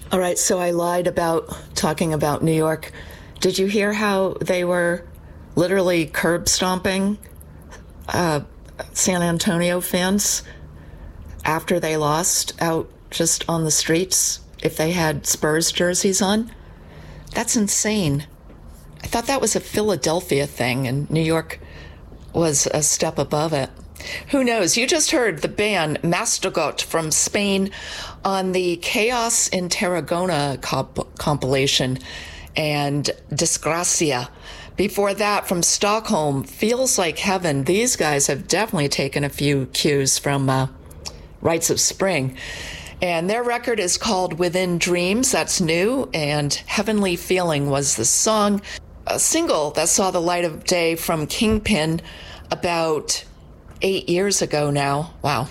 All right, so I lied about talking about New York. Did you hear how they were literally curb stomping San Antonio fans after they lost out just on the streets if they had Spurs jerseys on? That's insane. I thought that was a Philadelphia thing, and New York was a step above it. Who knows? You just heard the band Mastagot from Spain on the Chaos in Tarragona compilation and Disgracia. Before that, from Stockholm, Feels Like Heaven. These guys have definitely taken a few cues from Rites of Spring. And their record is called Within Dreams. That's new. And Heavenly Feeling was the song. A single that saw the light of day from Kingpin about 8 years ago now. Wow.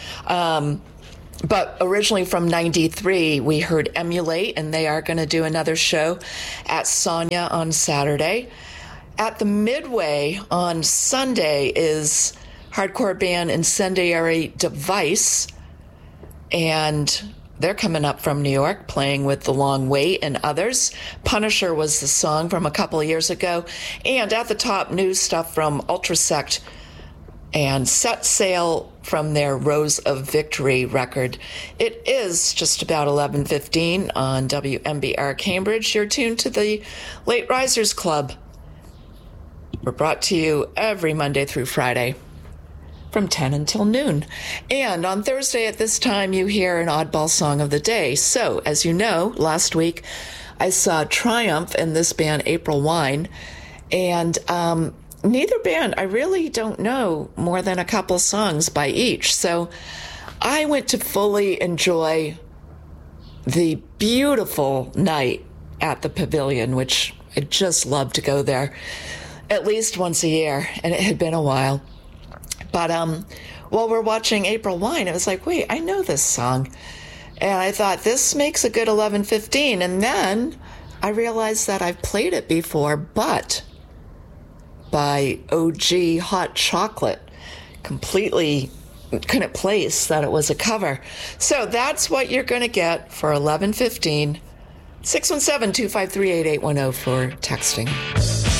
But originally from 93, we heard Emulate, and they are going to do another show at Sonia on Saturday. At the Midway on Sunday is hardcore band Incendiary Device, and they're coming up from New York, playing with The Long Wait and others. Punisher was the song from a couple of years ago. And at the top, new stuff from Ultrasect and Set Sail from their Rose of Victory record. It is just about 11:15 on WMBR Cambridge. You're tuned to the Late Risers Club. We're brought to you every Monday through Friday from 10 until noon. And on Thursday at this time, you hear an oddball song of the day. So, as you know, last week I saw Triumph and this band April Wine, and neither band, I really don't know more than a couple songs by each. So I went to fully enjoy the beautiful night at the Pavilion, which I just love to go there at least once a year, and it had been a while. But while we're watching April Wine, it was like, wait, I know this song. And I thought, this makes a good 11:15. And then I realized that I've played it before, but by OG Hot Chocolate. Completely couldn't place that it was a cover. So that's what you're going to get for 11:15. 617-253-8810 for texting.